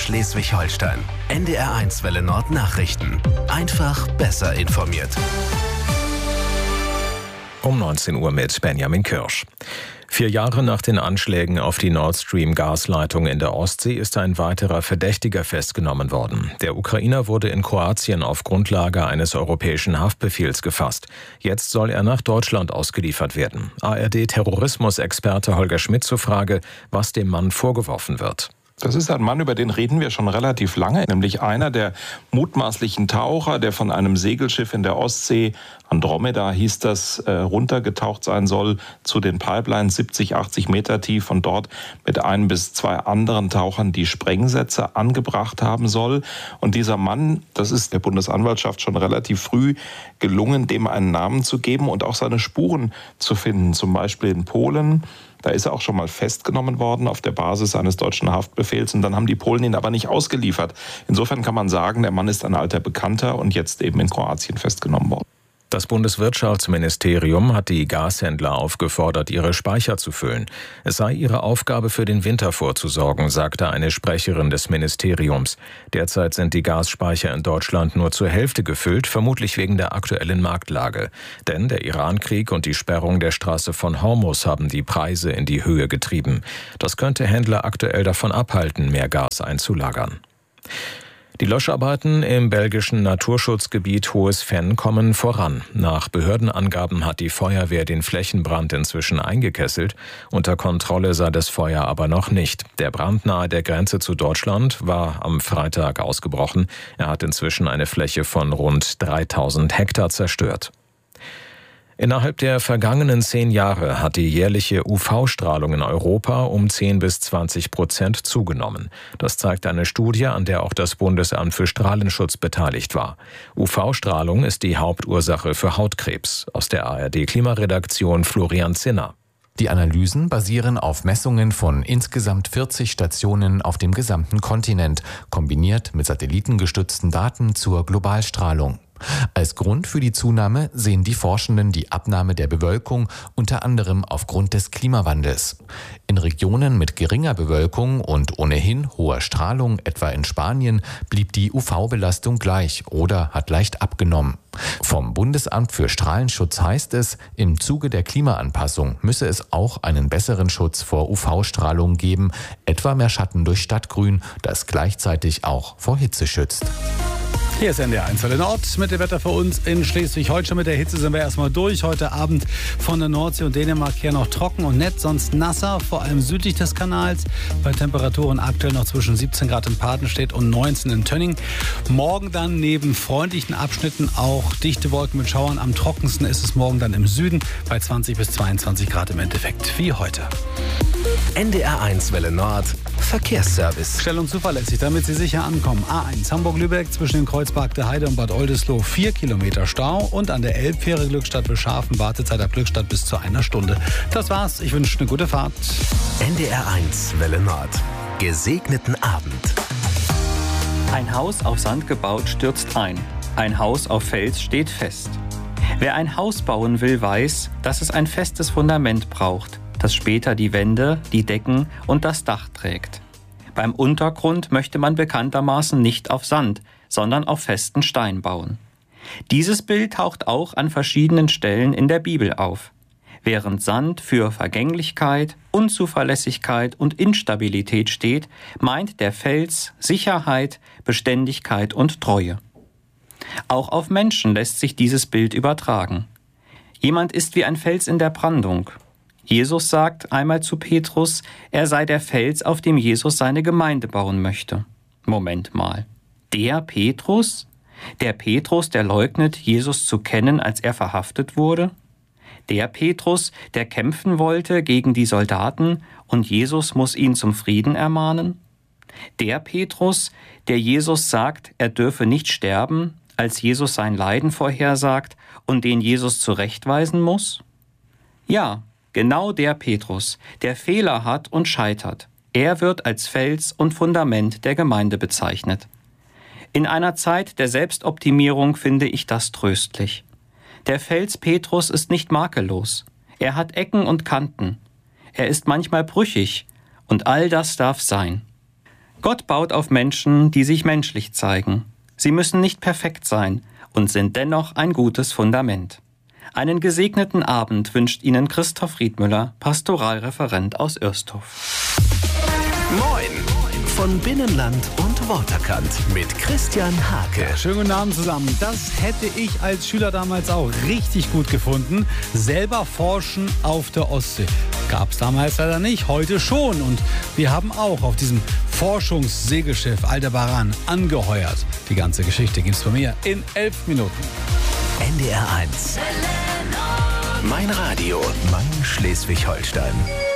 Schleswig-Holstein. NDR1 Welle Nord Nachrichten. Einfach besser informiert. Um 19 Uhr mit Benjamin Kirsch. 4 Jahre nach den Anschlägen auf die Nord Stream Gasleitung in der Ostsee ist ein weiterer Verdächtiger festgenommen worden. Der Ukrainer wurde in Kroatien auf Grundlage eines europäischen Haftbefehls gefasst. Jetzt soll er nach Deutschland ausgeliefert werden. ARD-Terrorismusexperte Holger Schmidt zur Frage, was dem Mann vorgeworfen wird. Das ist ein Mann, über den reden wir schon relativ lange, nämlich einer der mutmaßlichen Taucher, der von einem Segelschiff in der Ostsee, Andromeda hieß das, runtergetaucht sein soll zu den Pipelines 70, 80 Meter tief und dort mit 1 bis 2 anderen Tauchern die Sprengsätze angebracht haben soll. Und dieser Mann, das ist der Bundesanwaltschaft schon relativ früh gelungen, dem einen Namen zu geben und auch seine Spuren zu finden, zum Beispiel in Polen. Da ist er auch schon mal festgenommen worden auf der Basis eines deutschen Haftbefehls und dann haben die Polen ihn aber nicht ausgeliefert. Insofern kann man sagen, der Mann ist ein alter Bekannter und jetzt eben in Kroatien festgenommen worden. Das Bundeswirtschaftsministerium hat die Gashändler aufgefordert, ihre Speicher zu füllen. Es sei ihre Aufgabe, für den Winter vorzusorgen, sagte eine Sprecherin des Ministeriums. Derzeit sind die Gasspeicher in Deutschland nur zur Hälfte gefüllt, vermutlich wegen der aktuellen Marktlage. Denn der Irankrieg und die Sperrung der Straße von Hormuz haben die Preise in die Höhe getrieben. Das könnte Händler aktuell davon abhalten, mehr Gas einzulagern. Die Löscharbeiten im belgischen Naturschutzgebiet Hohes Venn kommen voran. Nach Behördenangaben hat die Feuerwehr den Flächenbrand inzwischen eingekesselt. Unter Kontrolle sei das Feuer aber noch nicht. Der Brand nahe der Grenze zu Deutschland war am Freitag ausgebrochen. Er hat inzwischen eine Fläche von rund 3000 Hektar zerstört. Innerhalb der vergangenen 10 Jahre hat die jährliche UV-Strahlung in Europa um 10-20% zugenommen. Das zeigt eine Studie, an der auch das Bundesamt für Strahlenschutz beteiligt war. UV-Strahlung ist die Hauptursache für Hautkrebs. Aus der ARD-Klimaredaktion Florian Zinner. Die Analysen basieren auf Messungen von insgesamt 40 Stationen auf dem gesamten Kontinent, kombiniert mit satellitengestützten Daten zur Globalstrahlung. Als Grund für die Zunahme sehen die Forschenden die Abnahme der Bewölkung, unter anderem aufgrund des Klimawandels. In Regionen mit geringer Bewölkung und ohnehin hoher Strahlung, etwa in Spanien, blieb die UV-Belastung gleich oder hat leicht abgenommen. Vom Bundesamt für Strahlenschutz heißt es, im Zuge der Klimaanpassung müsse es auch einen besseren Schutz vor UV-Strahlung geben, etwa mehr Schatten durch Stadtgrün, das gleichzeitig auch vor Hitze schützt. Hier ist NDR1 Welle Nord mit dem Wetter für uns in Schleswig-Holstein. Mit der Hitze sind wir erstmal durch. Heute Abend von der Nordsee und Dänemark her noch trocken und nett, sonst nasser, vor allem südlich des Kanals. Bei Temperaturen aktuell noch zwischen 17 Grad in Padenstedt und 19 in Tönning. Morgen dann neben freundlichen Abschnitten auch dichte Wolken mit Schauern. Am trockensten ist es morgen dann im Süden bei 20 bis 22 Grad im Endeffekt, wie heute. NDR1 Welle Nord Verkehrsservice. Schnell und zuverlässig, damit Sie sicher ankommen. A1 Hamburg-Lübeck zwischen dem Kreuzberg der Heide und Bad Oldesloe 4 Kilometer Stau und an der Elbfähre Glückstadt Beschafen Wartezeit ab Glückstadt bis zu 1 Stunde. Das war's. Ich wünsche eine gute Fahrt. NDR1 Welle Nord. Gesegneten Abend. Ein Haus auf Sand gebaut stürzt ein. Ein Haus auf Fels steht fest. Wer ein Haus bauen will, weiß, dass es ein festes Fundament braucht, das später die Wände, die Decken und das Dach trägt. Beim Untergrund möchte man bekanntermaßen nicht auf Sand, sondern auf festen Stein bauen. Dieses Bild taucht auch an verschiedenen Stellen in der Bibel auf. Während Sand für Vergänglichkeit, Unzuverlässigkeit und Instabilität steht, meint der Fels Sicherheit, Beständigkeit und Treue. Auch auf Menschen lässt sich dieses Bild übertragen. Jemand ist wie ein Fels in der Brandung. Jesus sagt einmal zu Petrus, er sei der Fels, auf dem Jesus seine Gemeinde bauen möchte. Moment mal. Der Petrus? Der Petrus, der leugnet, Jesus zu kennen, als er verhaftet wurde? Der Petrus, der kämpfen wollte gegen die Soldaten und Jesus muss ihn zum Frieden ermahnen? Der Petrus, der Jesus sagt, er dürfe nicht sterben, als Jesus sein Leiden vorhersagt und den Jesus zurechtweisen muss? Ja, genau der Petrus, der Fehler hat und scheitert. Er wird als Fels und Fundament der Gemeinde bezeichnet. In einer Zeit der Selbstoptimierung finde ich das tröstlich. Der Fels Petrus ist nicht makellos. Er hat Ecken und Kanten. Er ist manchmal brüchig und all das darf sein. Gott baut auf Menschen, die sich menschlich zeigen. Sie müssen nicht perfekt sein und sind dennoch ein gutes Fundament. Einen gesegneten Abend wünscht Ihnen Christoph Riedmüller, Pastoralreferent aus Ürstorf. Moin von Binnenland und Waterkant mit Christian Hake. Schönen guten Abend zusammen. Das hätte ich als Schüler damals auch richtig gut gefunden. Selber forschen auf der Ostsee. Gab es damals leider nicht, heute schon. Und wir haben auch auf diesem Forschungssegelschiff Aldebaran angeheuert. Die ganze Geschichte gibt's von mir in 11 Minuten. NDR 1. Mein Radio, mein Schleswig-Holstein.